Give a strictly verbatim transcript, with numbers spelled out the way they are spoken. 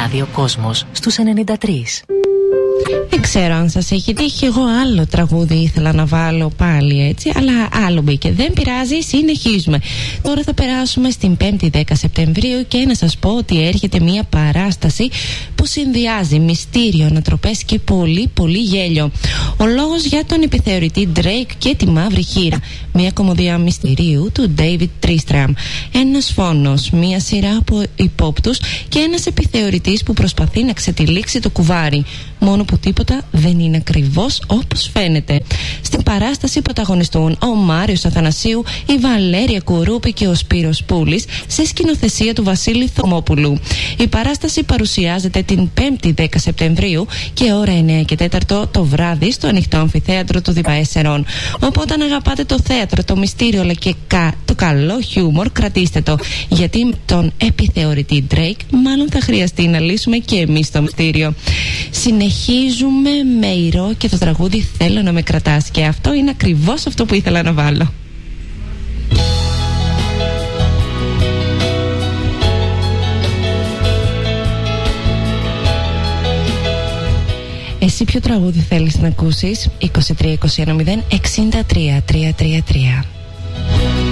Ράδιο Κόσμος στους ενενήντα τρία. Δεν ξέρω αν σας έχει τύχει. Εγώ άλλο τραγούδι ήθελα να βάλω πάλι έτσι, αλλά άλλο μπήκε. Δεν πειράζει, συνεχίζουμε. Τώρα θα περάσουμε στην πέμπτη δέκα Σεπτεμβρίου και να σας πω ότι έρχεται μια παράσταση που συνδυάζει μυστήριο, ανατροπές και πολύ πολύ γέλιο. Ο λόγος για τον επιθεωρητή Drake και τη Μαύρη Χήρα. Μια κομμωδία μυστηρίου του David Tristram. Ένας φόνος, μια σειρά από υπόπτους και ένας επιθεωρητής που προσπαθεί να ξετυλίξει το κουβάρι. Μόνο που τίποτα δεν είναι ακριβώς όπως φαίνεται. Στην παράσταση πρωταγωνιστούν ο Μάριος Αθανασίου, η Βαλέρια Κουρούπη και ο Σπύρος Πούλης σε σκηνοθεσία του Βασίλη Θωμόπουλου. Η παράσταση παρουσιάζεται την πέμπτη δέκα Σεπτεμβρίου και ώρα εννιά και τέταρτο το βράδυ στο ανοιχτό αμφιθέατρο του Διπαέσσερων. Οπότε αν αγαπάτε το θέατρο, το μυστήριο αλλά και κα, το καλό χιούμορ, κρατήστε το. Γιατί με τον επιθεωρητή Drake μάλλον θα χρειαστεί να λύσουμε και εμείς το μυστήριο. Συνεχίζουμε με ηρώ και το τραγούδι «Θέλω να με κρατάς» και αυτό είναι ακριβώς αυτό που ήθελα να βάλω. Εσύ ποιο τραγούδι θέλεις να ακούσεις? είκοσι τρία είκοσι ένα μηδέν εξήντα τρία τριακόσια τριάντα τρία.